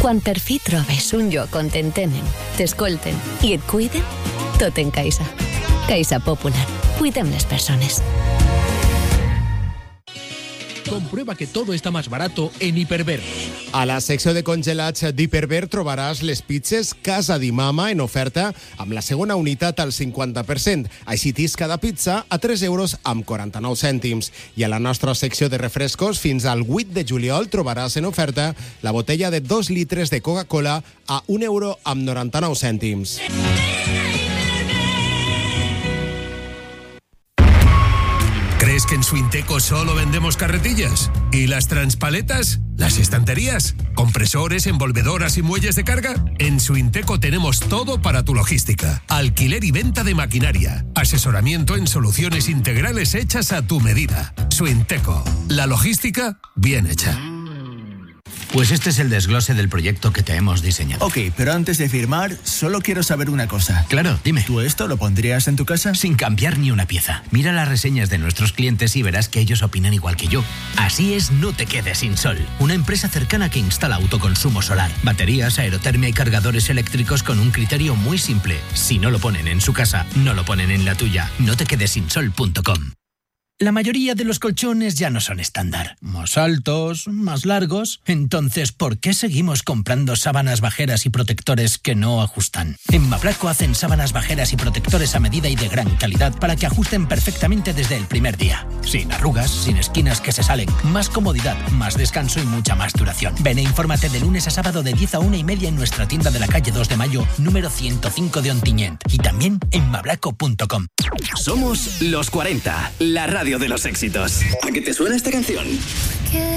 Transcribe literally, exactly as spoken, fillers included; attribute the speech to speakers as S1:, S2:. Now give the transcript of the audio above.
S1: Quan per fi trobes un lloc on t'entenen, t'escolten i et cuiden, tot en Caixa. Caixa Popular. Cuidem les persones.
S2: Comprueba que todo está más barato en Hiperver.
S3: A la secció de congelats d'Hiperver trobaràs les pizzas Casa di Mama en oferta amb la segona unitat al cinquanta per cent. Així tis cada pizza a tres euros amb quaranta-nou cèntims. I a la nostra secció de refrescos, fins al vuit de juliol trobaràs en oferta la botella de dos litres de Coca-Cola a un euro amb noranta-nou cèntims.
S4: ¿Crees que en Suinteco solo vendemos carretillas? ¿Y las transpaletas? ¿Las estanterías? ¿Compresores, envolvedoras y muelles de carga? En Suinteco tenemos todo para tu logística. Alquiler y venta de maquinaria. Asesoramiento en soluciones integrales hechas a tu medida. Suinteco. La logística bien hecha.
S5: Pues este es el desglose del proyecto que te hemos diseñado.
S6: Ok, pero antes de firmar, solo quiero saber una cosa.
S5: Claro, dime.
S6: ¿Tú esto lo pondrías en tu casa?
S5: Sin cambiar ni una pieza. Mira las reseñas de nuestros clientes y verás que ellos opinan igual que yo. Así es No Te Quedes Sin Sol, una empresa cercana que instala autoconsumo solar, baterías, aerotermia y cargadores eléctricos con un criterio muy simple. Si no lo ponen en su casa, no lo ponen en la tuya. no te quedes sin sol punto com. La mayoría de los colchones ya no son estándar. Más altos, más largos. Entonces, ¿por qué seguimos comprando sábanas bajeras y protectores que no ajustan? En Mabraco hacen sábanas bajeras y protectores a medida y de gran calidad para que ajusten perfectamente desde el primer día. Sin arrugas, sin esquinas que se salen. Más comodidad, más descanso y mucha más duración. Ven e infórmate de lunes a sábado de diez a una y media en nuestra tienda de la calle dos de mayo, número ciento cinco de Ontinyent. Y también en mabraco punto com.
S7: Somos los cuarenta, la radio de los éxitos. ¿A qué te suena esta canción?